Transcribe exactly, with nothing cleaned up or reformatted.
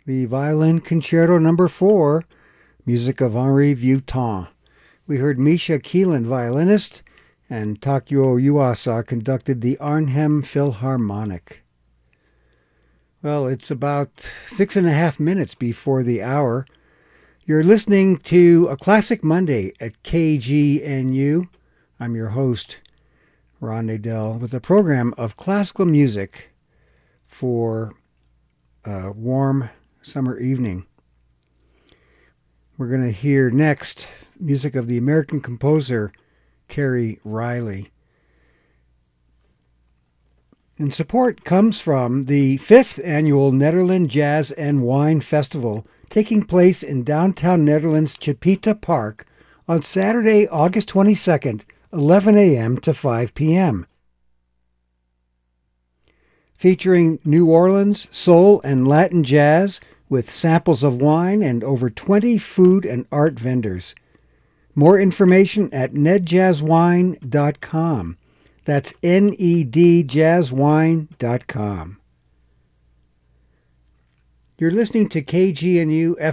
The Violin Concerto Number Four, music of Henri Vieuxtemps. We heard Misha Keelan, violinist, and Takeo Yuasa conducted the Arnhem Philharmonic. Well, it's about six and a half minutes before the hour. You're listening to A Classic Monday at K G N U. I'm your host, Ron Nadell, with a program of classical music for a warm summer evening. We're going to hear next music of the American composer Terry Riley. And support comes from the fifth annual Netherlands Jazz and Wine Festival taking place in downtown Netherlands Chipeta Park on Saturday, August twenty-second, eleven a.m. to five p.m. Featuring New Orleans, soul, and Latin jazz with samples of wine and over twenty food and art vendors. More information at ned jazz wine dot com. That's N E D jazz wine dot com. You're listening to K G N U